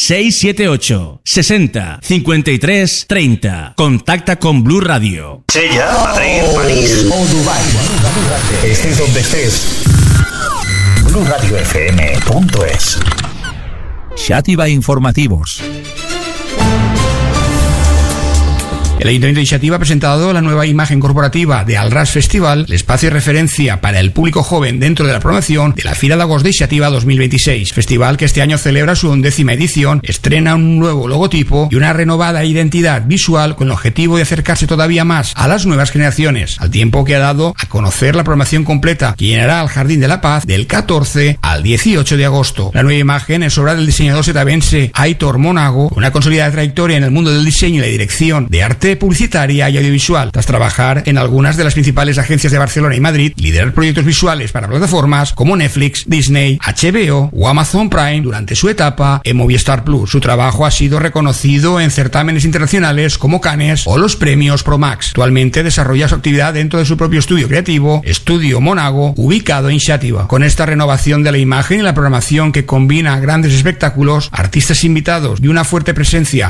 678 60 53 30. Contacta con Blue Radio. Sella, Madrid, París o Dubái. Estés donde estés. BlueRadioFM.es. Xàtiva Informativos. El Ayuntamiento de Xàtiva ha presentado la nueva imagen corporativa de Al-Ras Festival, el espacio de referencia para el público joven dentro de la programación de la Fira de Agost de Xàtiva 2026. Festival que este año celebra su 11ª edición, estrena un nuevo logotipo y una renovada identidad visual con el objetivo de acercarse todavía más a las nuevas generaciones, al tiempo que ha dado a conocer la programación completa que llenará el Jardín de la Paz del 14 al 18 de agosto. La nueva imagen es obra del diseñador setabense Aitor Monago, una consolidada trayectoria en el mundo del diseño y la dirección de arte publicitaria y audiovisual, tras trabajar en algunas de las principales agencias de Barcelona y Madrid, liderar proyectos visuales para plataformas como Netflix, Disney, HBO o Amazon Prime durante su etapa en Movistar Plus. Su trabajo ha sido reconocido en certámenes internacionales como Cannes o los premios Promax. Actualmente desarrolla su actividad dentro de su propio estudio creativo, Estudio Monago, ubicado en Xàtiva. Con esta renovación de la imagen y la programación que combina grandes espectáculos, artistas invitados y una fuerte presencia